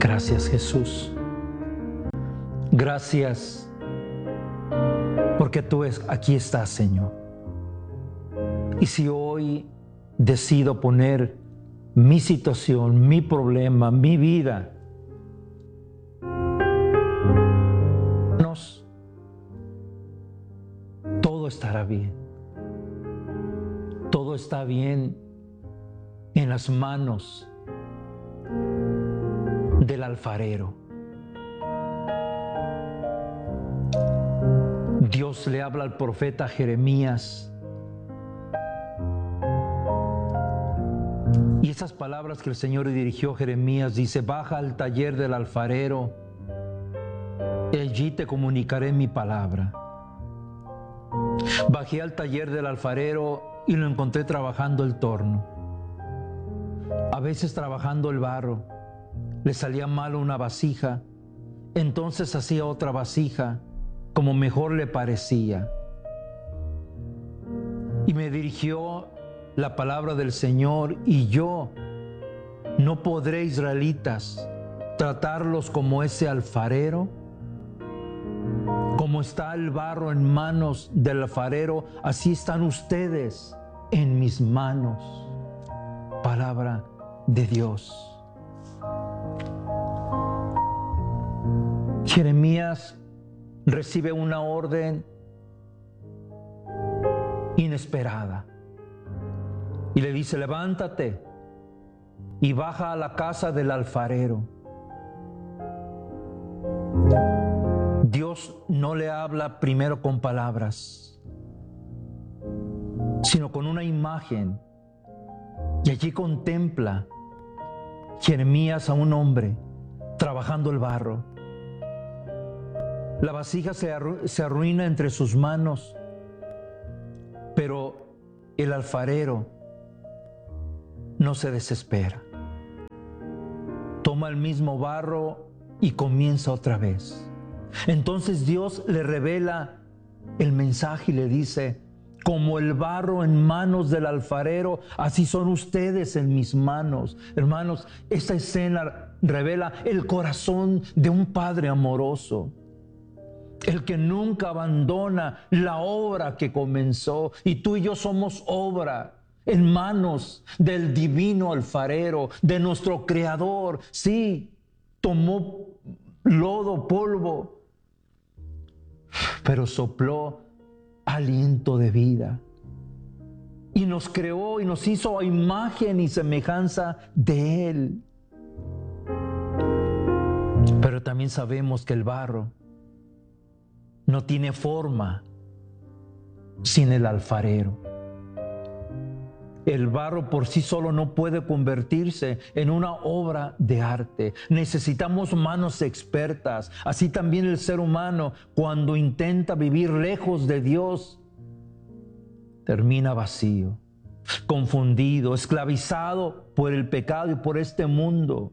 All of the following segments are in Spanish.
Gracias, Jesús. Gracias porque tú aquí estás, Señor. Y si hoy decido poner mi situación, mi problema, mi vida, todo estará bien. Todo está bien en las manos del alfarero. Dios le habla al profeta Jeremías. Y esas palabras que el Señor le dirigió a Jeremías, dice: baja al taller del alfarero, allí te comunicaré mi palabra. Bajé al taller del alfarero y lo encontré trabajando el torno. A veces trabajando el barro, le salía mal una vasija, entonces hacía otra vasija como mejor le parecía. Y me dirigió la palabra del Señor: y yo no podré, israelitas, tratarlos como ese alfarero. Como está el barro en manos del alfarero, así están ustedes en mis manos. Palabra de Dios. Jeremías recibe una orden inesperada y le dice: levántate y baja a la casa del alfarero. Dios no le habla primero con palabras, sino con una imagen. Y allí contempla Jeremías a un hombre trabajando el barro. La vasija se arruina entre sus manos, pero el alfarero no se desespera. Toma el mismo barro y comienza otra vez. Entonces Dios le revela el mensaje y le dice: como el barro en manos del alfarero, así son ustedes en mis manos. Hermanos, esta escena revela el corazón de un padre amoroso, el que nunca abandona la obra que comenzó. Y tú y yo somos obra en manos del divino alfarero, de nuestro Creador. Sí, tomó lodo, polvo, pero sopló aliento de vida y nos creó y nos hizo a imagen y semejanza de Él. Pero también sabemos que el barro no tiene forma sin el alfarero. El barro por sí solo no puede convertirse en una obra de arte. Necesitamos manos expertas. Así también el ser humano, cuando intenta vivir lejos de Dios, termina vacío, confundido, esclavizado por el pecado y por este mundo.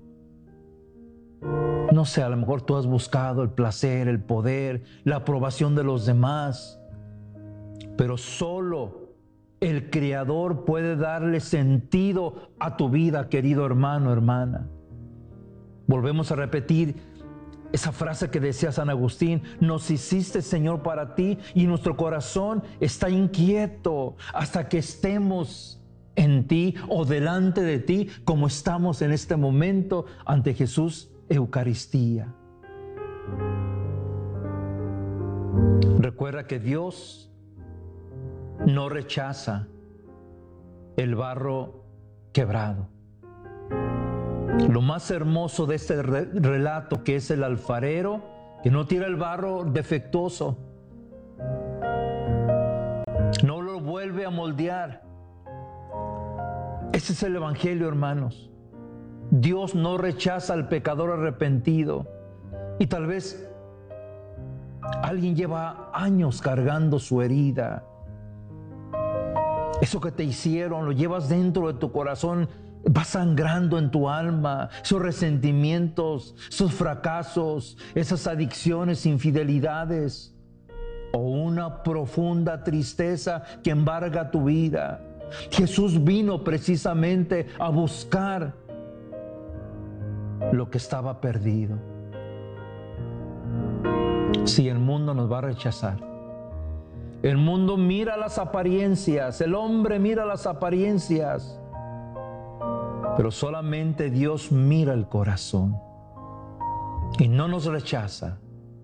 No sé, a lo mejor tú has buscado el placer, el poder, la aprobación de los demás, pero solo el Creador puede darle sentido a tu vida, querido hermano, hermana. Volvemos a repetir esa frase que decía San Agustín: nos hiciste, Señor, para ti, y nuestro corazón está inquieto hasta que estemos en ti o delante de ti, como estamos en este momento ante Jesús Eucaristía. Recuerda que Dios no rechaza el barro quebrado. Lo más hermoso de este relato, que es el alfarero, que no tira el barro defectuoso, no lo vuelve a moldear. Ese es el Evangelio, hermanos. Dios no rechaza al pecador arrepentido. Y tal vez alguien lleva años cargando su herida. Eso que te hicieron lo llevas dentro de tu corazón, va sangrando en tu alma. Esos resentimientos, esos fracasos, esas adicciones, infidelidades, o una profunda tristeza que embarga tu vida. Jesús vino precisamente a buscar lo que estaba perdido. Si el mundo nos va a rechazar, el mundo mira las apariencias, el hombre mira las apariencias, pero solamente Dios mira el corazón y no nos rechaza.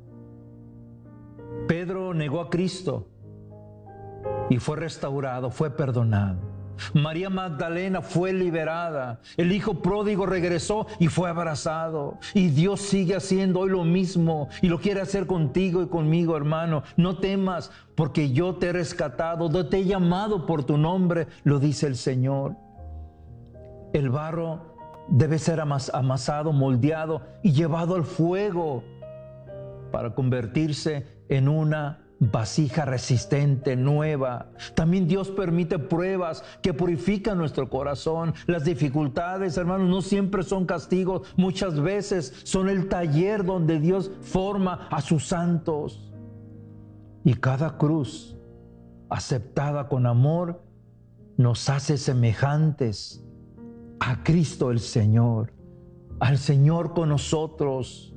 Pedro negó a Cristo y fue restaurado, fue perdonado. María Magdalena fue liberada. El hijo pródigo regresó y fue abrazado. Y Dios sigue haciendo hoy lo mismo y lo quiere hacer contigo y conmigo, hermano. No temas, porque yo te he rescatado, yo te he llamado por tu nombre, lo dice el Señor. El barro debe ser amasado, moldeado y llevado al fuego para convertirse en una vasija resistente, nueva. También Dios permite pruebas que purifican nuestro corazón. Las dificultades, hermanos, no siempre son castigos. Muchas veces son el taller donde Dios forma a sus santos. Y cada cruz aceptada con amor nos hace semejantes a Cristo el Señor, al Señor con nosotros.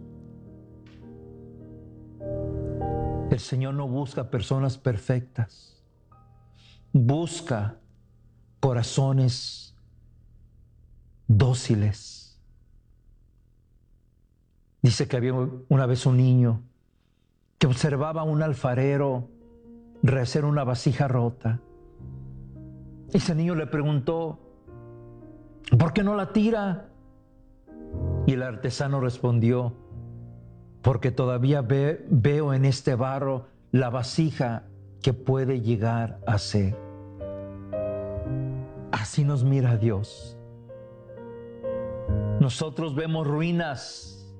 El Señor no busca personas perfectas, busca corazones dóciles. Dice que había una vez un niño que observaba a un alfarero rehacer una vasija rota. Ese niño le preguntó: ¿por qué no la tira? Y el artesano respondió: porque todavía veo en este barro la vasija que puede llegar a ser. Así nos mira Dios. Nosotros vemos ruinas.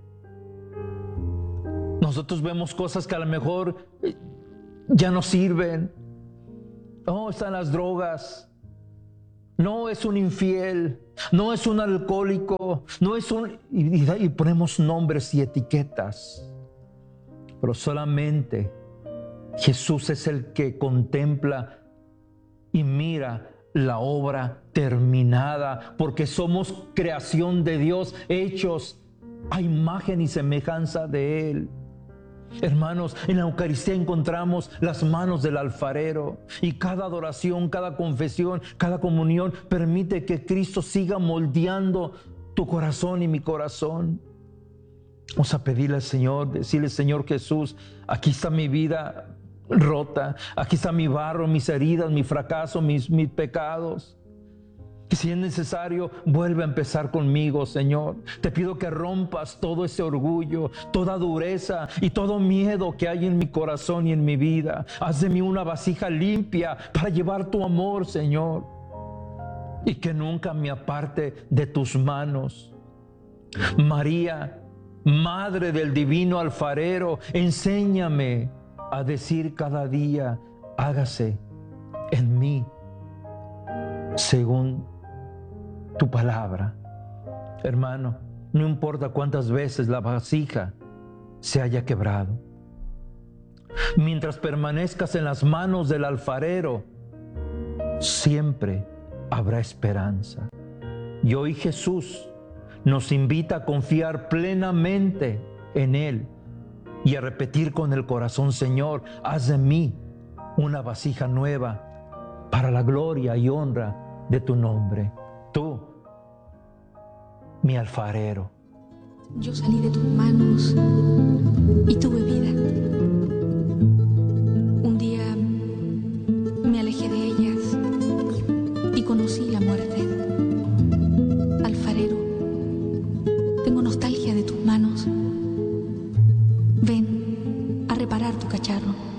Nosotros vemos cosas que a lo mejor ya no sirven. No, están las drogas. No, es un infiel. No, es un alcohólico. No, es un... Y ponemos nombres y etiquetas. Pero solamente Jesús es el que contempla y mira la obra terminada, porque somos creación de Dios, hechos a imagen y semejanza de Él. Hermanos, en la Eucaristía encontramos las manos del alfarero, y cada adoración, cada confesión, cada comunión permite que Cristo siga moldeando tu corazón y mi corazón. Vamos a pedirle al Señor, decirle: Señor Jesús, aquí está mi vida rota, aquí está mi barro, mis heridas, mi fracaso, mis pecados. Que si es necesario, vuelve a empezar conmigo, Señor. Te pido que rompas todo ese orgullo, toda dureza y todo miedo que hay en mi corazón y en mi vida. Haz de mí una vasija limpia para llevar tu amor, Señor. Y que nunca me aparte de tus manos. María, Madre del Divino Alfarero, enséñame a decir cada día: hágase en mí según tu palabra. Hermano, no importa cuántas veces la vasija se haya quebrado, mientras permanezcas en las manos del alfarero, siempre habrá esperanza. Y hoy Jesús nos invita a confiar plenamente en Él y a repetir con el corazón: Señor, haz de mí una vasija nueva para la gloria y honra de tu nombre. Tú, mi alfarero. Yo salí de tus manos y tuve vida. Un día me alejé de ellas y conocí la muerte. Alfarero, tengo nostalgia de tus manos. Ven a reparar tu cacharro.